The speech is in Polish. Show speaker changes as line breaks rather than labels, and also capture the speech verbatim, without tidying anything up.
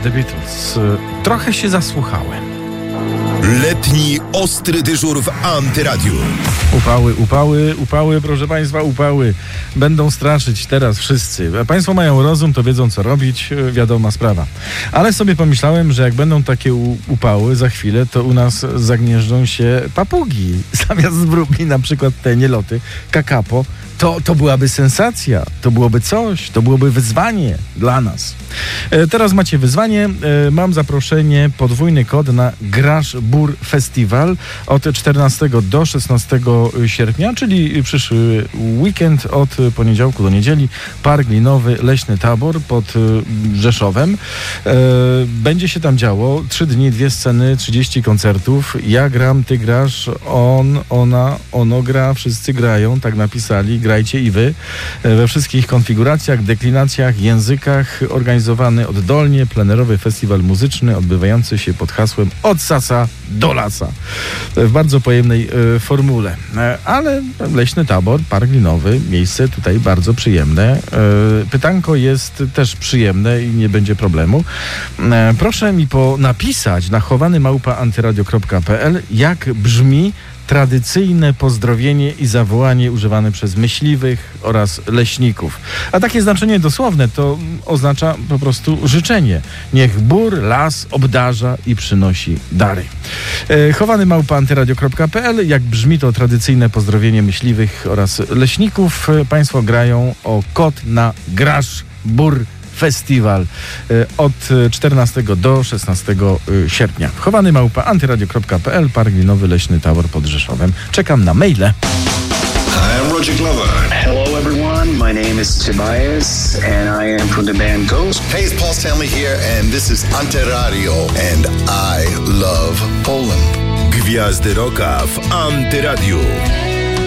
The Beatles. Trochę się zasłuchałem.
Letni ostry dyżur w Antyradiu.
Upały, upały, upały, proszę Państwa, upały. Będą straszyć teraz wszyscy. Państwo mają rozum, to wiedzą co robić, wiadoma sprawa. Ale sobie pomyślałem, że jak będą takie upały za chwilę, to u nas zagnieżdżą się papugi. Zamiast wróbli na przykład te nieloty, kakapo. To, to byłaby sensacja, to byłoby coś, to byłoby wyzwanie dla nas. E, teraz macie wyzwanie, e, mam zaproszenie, podwójny kod na Grasz Bór Festiwal od czternastego do szesnastego sierpnia, czyli przyszły weekend od poniedziałku do niedzieli. Park Linowy, Leśny Tabor pod e, Rzeszowem. E, będzie się tam działo, trzy dni, dwie sceny, trzydzieści koncertów. Ja gram, ty grasz, on, ona, ono gra, wszyscy grają, tak napisali. Grajcie i wy we wszystkich konfiguracjach, deklinacjach, językach, organizowany oddolnie, plenerowy festiwal muzyczny odbywający się pod hasłem Od Sasa do Lasa w bardzo pojemnej e, formule. E, ale Leśny Tabor, Park Linowy, miejsce tutaj bardzo przyjemne. E, pytanko jest też przyjemne i nie będzie problemu. E, proszę mi po napisać na chowany małpa antyradio kropka pe el, jak brzmi tradycyjne pozdrowienie i zawołanie używane przez myśliwych oraz leśników. A takie znaczenie dosłowne to oznacza po prostu życzenie. Niech bór, las obdarza i przynosi dary. E, chowany małpa antyradio kropka pe el. Jak brzmi to tradycyjne pozdrowienie myśliwych oraz leśników? Państwo grają o kod na Grasz Bór Festiwal od czternastego do szesnastego sierpnia. Chowany małpa antyradio kropka pe el, Park Linowy, Leśny Tabor pod Rzeszowem. Czekam na maile.
Hi, I'm Roger Glover.
Hello everyone, my name is Tobias and I am from the band Ghost.
Hey, it's Paul Stanley here and this is Antyradio and I love Poland. Gwiazdy Rocka w Antyradiu.